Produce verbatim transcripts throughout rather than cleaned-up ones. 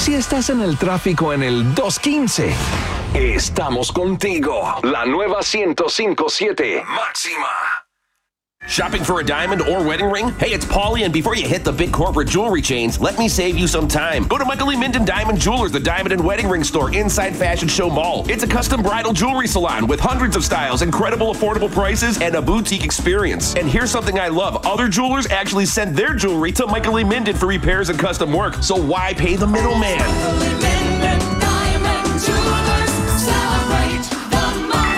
Si estás en el tráfico en el dos quince, estamos contigo. La nueva ciento cinco punto siete Máxima. Shopping for a diamond or wedding ring? Hey, it's Paulie, and before you hit the big corporate jewelry chains, let me save you some time. Go to Michael Lee Minden Diamond Jewelers, the diamond and wedding ring store inside Fashion Show Mall. It's a custom bridal jewelry salon with hundreds of styles, incredible affordable prices, and a boutique experience. And here's something I love. Other jewelers actually send their jewelry to Michael Lee Minden for repairs and custom work. So why pay the middleman? Michael Lee Minden Diamond Jewelers, celebrate the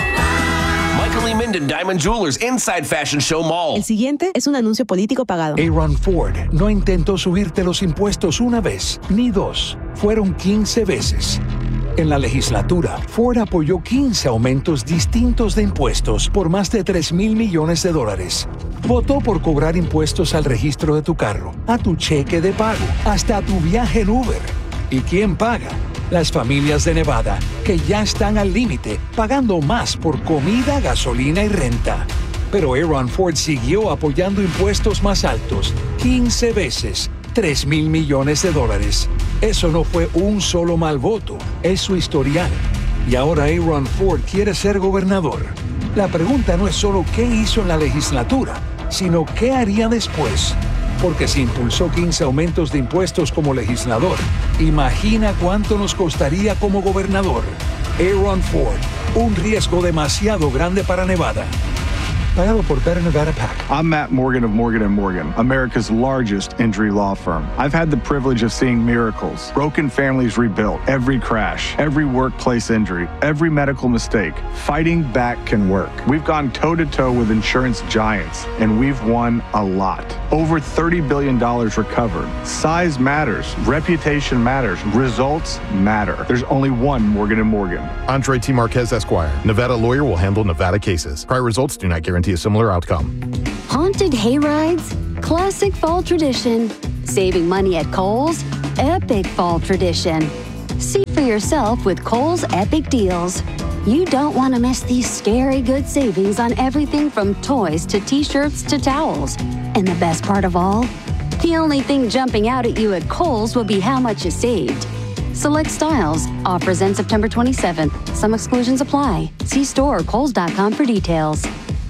moment. Michael Lee Minden Diamond Jewelers inside Fashion Show Mall. El siguiente es un anuncio político pagado. Aaron Ford no intentó subirte los impuestos una vez, ni dos. Fueron quince veces. En la legislatura, Ford apoyó quince aumentos distintos de impuestos por más de tres mil millones de dólares. Votó por cobrar impuestos al registro de tu carro, a tu cheque de pago, hasta a tu viaje en Uber. ¿Y quién paga? Las familias de Nevada, que ya están al límite, pagando más por comida, gasolina y renta. Pero Aaron Ford siguió apoyando impuestos más altos, quince veces, tres mil millones de dólares. Eso no fue un solo mal voto, es su historial. Y ahora Aaron Ford quiere ser gobernador. La pregunta no es solo qué hizo en la legislatura, sino qué haría después. Porque si impulsó quince aumentos de impuestos como legislador, imagina cuánto nos costaría como gobernador. Aaron Ford, un riesgo demasiado grande para Nevada. Pagado por Better Nevada PAC. I'm Matt Morgan of Morgan and Morgan, America's largest injury law firm. I've had the privilege of seeing miracles, broken families rebuilt, every crash, every workplace injury, every medical mistake. Fighting back can work. We've gone toe-to-toe with insurance giants, and we've won a lot. Over thirty billion dollars recovered. Size matters. Reputation matters. Results matter. There's only one Morgan and Morgan. Andre T. Marquez, Esquire. Nevada lawyer will handle Nevada cases. Prior results do not guarantee a similar outcome. Haunted hayrides, classic fall tradition. Saving money at Kohl's, epic fall tradition. See for yourself with Kohl's Epic Deals. You don't want to miss these scary good savings on everything from toys to t-shirts to towels. And the best part of all? The only thing jumping out at you at Kohl's will be how much you saved. Select styles. Offers end September twenty-seventh. Some exclusions apply. See store or kohls dot com for details.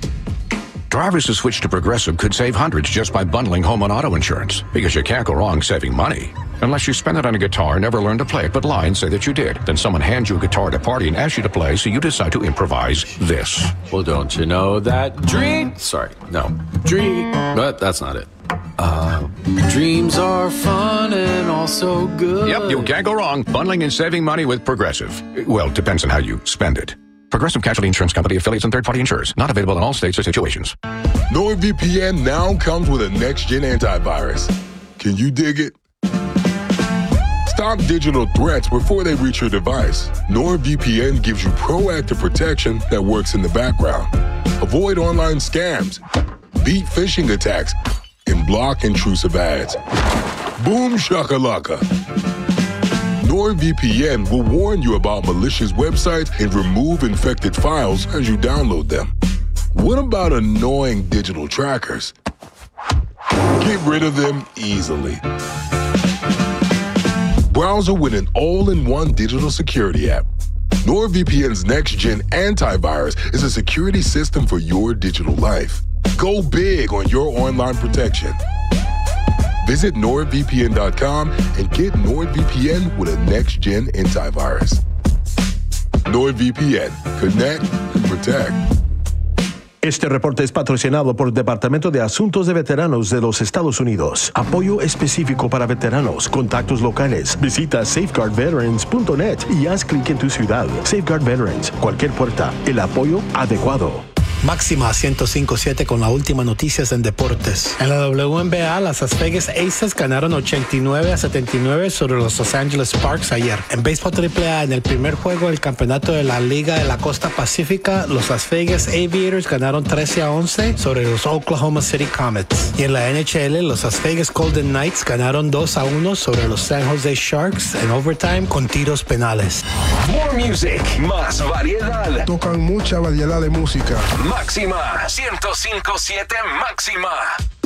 Drivers who switch to Progressive could save hundreds just by bundling home and auto insurance, because you can't go wrong saving money. Unless you spend it on a guitar and never learn to play it but lie and say that you did. Then someone hands you a guitar at a party and asks you to play, so you decide to improvise this. Well, don't you know that dream... Sorry, no. Dream... But that's not it. Uh, dreams are fun and also good. Yep, you can't go wrong bundling and saving money with Progressive. Well, it depends on how you spend it. Progressive Casualty Insurance Company, affiliates, and third-party insurers. Not available in all states or situations. NordVPN now comes with a next-gen antivirus. Can you dig it? Stop digital threats before they reach your device. NordVPN gives you proactive protection that works in the background. Avoid online scams, beat phishing attacks, and block intrusive ads. Boom shakalaka. NordVPN will warn you about malicious websites and remove infected files as you download them. What about annoying digital trackers? Get rid of them easily. Browser with an all-in-one digital security app. NordVPN's next-gen antivirus is a security system for your digital life. Go big on your online protection. Visit nord V P N dot com and get NordVPN with a next-gen antivirus. NordVPN. Connect and protect. Este reporte es patrocinado por el Departamento de Asuntos de Veteranos de los Estados Unidos. Apoyo específico para veteranos, contactos locales. Visita safeguard veterans punto net y haz clic en tu ciudad. Safeguard Veterans, cualquier puerta, el apoyo adecuado. Máxima ciento cinco punto siete con las últimas noticias en deportes. En la W N B A, las Las Vegas Aces ganaron ochenta y nueve a setenta y nueve sobre los Los Angeles Sparks ayer. En béisbol triple A, en el primer juego del campeonato de la Liga de la Costa Pacífica, los Las Vegas Aviators ganaron trece a once sobre los Oklahoma City Comets. Y en la N H L, los Las Vegas Golden Knights ganaron dos a uno sobre los San Jose Sharks en overtime con tiros penales. More music, más variedad. Tocan mucha variedad de música. Máxima ciento cinco punto siete Máxima.